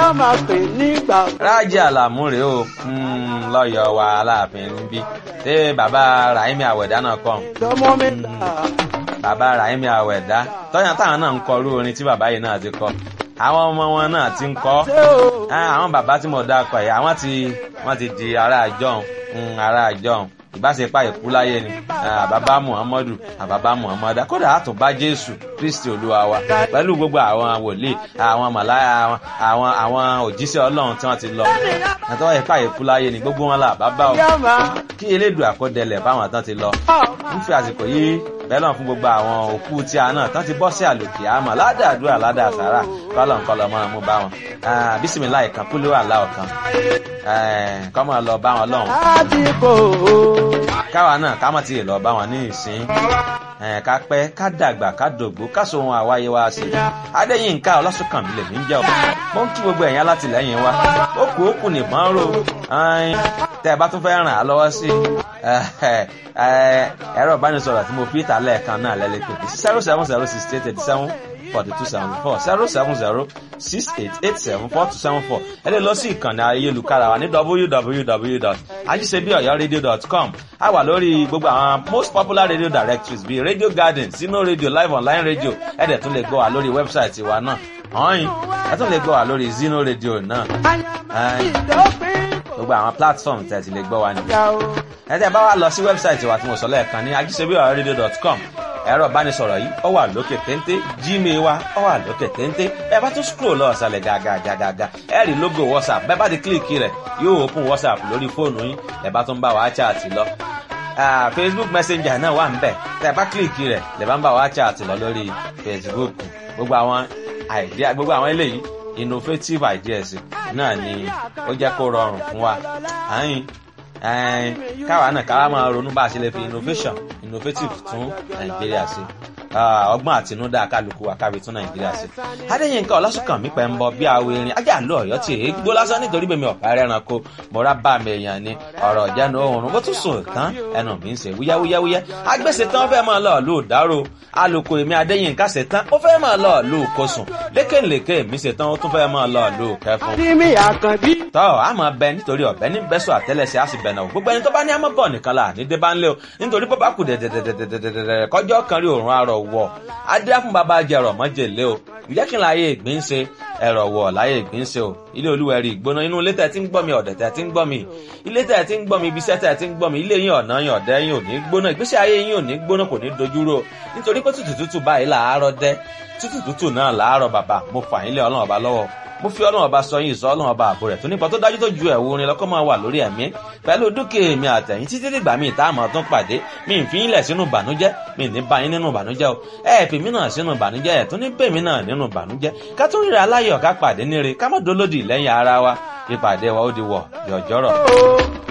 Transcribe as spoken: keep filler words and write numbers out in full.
a máa pè nígbà. Rájí Àlàmú rèé o lọ́yọ̀ọ́ wa Aláàfin níbí ṣé bàbá Ràhímì Àwẹ̀dá náà kọ́ lọ́mọ mi là. bàbá Ràhímì Àwẹ̀dá tọ́yàn táwọn náà ń kọ irú orin tí bàbá yìí náà ti kọ àwọn ọmọ wọn náà ti ń kọ àwọn bàbá tí mo dá kọ yìí àwọn ti wọ́n ti di ará àjọhùn ará àjọhùn ìbáṣepá ìkú láyé ni àbábá Muhammadu àbábá Muhammadu kódà àtúnbá Jésù Kristi Olúwa wa pẹ̀lú gbogbo àwọn wòlíì àwọn màláyà àwọn àwọn òjíṣẹ́ Ọlọ́run tí wọ́n ti lọ àtọwọ́ ìpá ìkú láyé ni gbogbo wọn là bàbá o kí elédùn àkọdẹlẹ̀ báwọn tán ti lọ ń fi àsìkò yìí bẹ́ẹ̀ náà fún gbogbo àwọn òkú tí a náà tán ti bọ́ sí àlòkè àmọ́ ládàádúrà ládàásàrà kọ́lọ̀ nǹkan lọ mọ́ra mú bá wọn bísímìlá ìkan kúló àlá ọ̀kan kọ́mọ lọ bá wọn lọ́hùn. káwa náà ká mọ̀ tí ì lọ bá wọn ní ìsín ká pẹ́ ká dàgbà ká dògbó ká so ohun àwáyé wa sí. Adéyínká Ọlásùnkànmí lèmi ń jẹ́ ọ̀pọ̀ mo ń kí gbogbo ẹ̀yin alátìlẹ́yìn wa ó kù ó kù nìbọn ró tẹ́ ẹ bá tún fẹ́ ràn á lọ́wọ́ sí ẹ̀rọ ìbánisọ̀rọ̀ tí mo fi ìta lẹ́ẹ̀kan náà lẹ́lẹ́pẹ̀ zero seven zero six eight eight seven forty two seventy four zero seven zero six eight eight seven four two seven four ẹ lè lọ sí ìkànnì ayélujára wa ní w w w dot ajisebi oyo radio dot com a wà lórí gbogbo àwọn most popular radio directories bíi Radio Garden, Sino Radio, Live Online Radio ẹ dẹ̀ tún lè gbọ́ wa lórí wẹ́bsáìtì wa náà ọ̀hìn ẹ tún lè gbọ́ wa lórí Zino Radio náà gbogbo àwọn platform tẹ̀ ti lè gbọ́ wa nìyẹn ẹ tẹ́ bá wá lọ sí wẹ́bsáìtì wa tí mo sọ lẹ́ẹ̀kan ní ajisebi oyo radio dot com ẹ̀rọ ìbánisọ̀rọ̀ yìí ó wà lókè téńté Gmail wa ó wà lókè téńté ẹ bá tún scroll lọ ọ̀sàlẹ̀ gàgàgàgà ẹ rí logo WhatsApp bẹ́ẹ̀ bá ti kílìkì rẹ̀ yóò open WhatsApp lórí fóònù yín ẹ bá tún bá wa chat lọ Facebook Messenger náà wà ńbẹ̀ tẹ́ bá kílìkì rẹ̀ lẹ bá ń bá wa chat lọ lórí Facebook gbogbo àwọn idea gbogbo àwọn eléyìí innovative ideas náà ni ó jẹ́ kó rọrùn fún wa àyìn káwa náà káwa máa ronú bá a ṣe lè fi innovation innovative tún Nàìjíríà ṣe ọgbọ́n àtinúdá kálukú wa kábi tún Nàìjíríà ṣe. Adéyínká Ọlásùnkànmí pẹ̀ ń bọ bí awo erin ajá àlọ́ Ọ̀yọ́ tí èé gbó lásán nítorí bèmi ọ̀pá ẹranko mọ̀ra bá mi èèyàn ni ọ̀rọ̀ ìjẹnu oòrùn bó tún sùn tán ẹnu mi ń ṣe wúyáwúyáwúyá agbèsè tán fẹ́ máa lọ lù dárò alùkò èmi Adéyínká ṣe tán ó fẹ́ máa lọ lù kosùn lékèlékè mi ṣe tán ó tún fẹ́ máa lọ lù kẹfún. tọ́ a máa bẹ nítorí ọ̀bẹ ní bẹ́sọ̀ àtẹ́lẹsẹ̀ á sì bẹ̀ náà gbogbo ẹni tó bá ní àmọ́ bọ̀ nìkan là ní dé bá ń lé o nítorí bó bá kù dẹ̀dẹ̀dẹ̀dẹ̀dẹ̀dẹ̀ kọjọ́ kan rí òórùn arọ̀ wọ̀ adé fún bàbá jẹrọ mọ́jèlé o ǹjẹ́ kí n láyé ìgbín ṣe ẹ̀rọ wọ̀ láyé ìgbín ṣe o ilé olúwẹ̀rí ìgbóná inú ilé tẹ̀ tí ń gbọ́ mi ọ̀dẹ̀ tẹ̀ tí ń gbọ́ mi ilé tẹ̀ tí ń gbọ́ mi ibiṣẹ́ tẹ̀ tí ń gbọ́ mi ilé yín ọ̀nà yín ọ̀dẹ́ yín ò ní gbóná ìgbésí ayé yín ò ní gbóná kò ní dojúrò nítorí pé tútù tútù báyìí làárọ̀ dẹ́ tútù tútù náà làárọ̀ bàbá mo fà yín lé Ọlọ́run ọba lọ́wọ́ mo fi Ọlọ́run ọba sọ yín ìsọ Ọlọ́run ọba àbò rẹ̀ tó nípa tó dájú tó ju ẹ̀wù orin lọ́kọ́ máa wà lórí ẹ̀mí pẹ̀lú dúkìá mi àtẹ̀yìn títí dìgbà míì tá a máa tún pàdé mi ń fi yín lẹ̀ sínú ìbànújẹ́ mi ní bá yín nínú ìbànújẹ́ o ẹ fi mí náà sínú ìbànújẹ́ ẹ̀ tún ní bèmí náà nínú ìbànújẹ́ ká tún ríra aláyọ̀ ká pàdé níre ká má dolódì lẹ́yìn ara wa ìpàdé wa ó di wọ̀ yọ̀jọ́rọ̀.